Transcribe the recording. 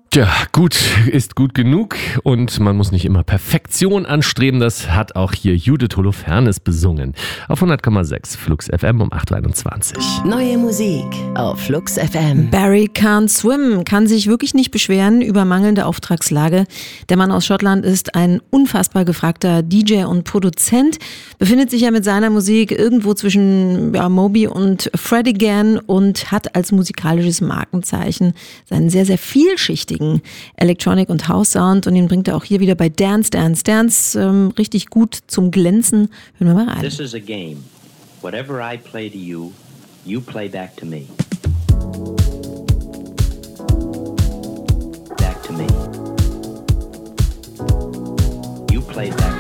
Tja, gut ist gut genug und man muss nicht immer Perfektion anstreben. Das hat auch hier Judith Holofernes besungen. Auf 100,6 Flux FM um 8.21 Uhr. Neue Musik auf Flux FM. Barry Can't Swim kann sich wirklich nicht beschweren über mangelnde Auftragslage. Der Mann aus Schottland ist ein unfassbar gefragter DJ und Produzent, befindet sich ja mit seiner Musik irgendwo zwischen Moby und Fred Again und hat als musikalisches Markenzeichen seinen sehr, sehr vielschichtigen Electronic- und House-Sound, und den bringt er auch hier wieder bei Dance, Dance, Dance richtig gut zum Glänzen. Hören wir mal rein. This is a game. Whatever I play to you, you play back to me. Back to me. You play back